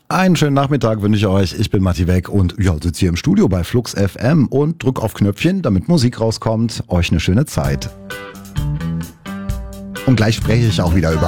Einen schönen Nachmittag wünsche ich euch. Ich bin Matti Weck und ja, sitze hier im Studio bei Flux FM und drück auf Knöpfchen, damit Musik rauskommt. Euch eine schöne Zeit. Und gleich spreche ich auch wieder über